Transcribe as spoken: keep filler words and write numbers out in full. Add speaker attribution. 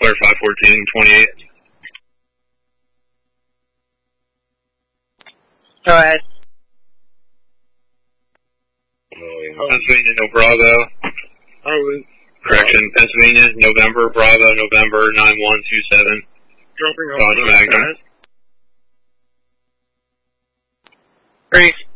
Speaker 1: Tyler, five fourteen twenty-eight.
Speaker 2: Go ahead.
Speaker 1: Oh, yeah. Pennsylvania, no Bravo.
Speaker 3: Harlan.
Speaker 1: Correction, Pennsylvania, November, Bravo, November, nine one two seven.
Speaker 3: Dropping off.
Speaker 1: Dodge Magnum.
Speaker 2: Three.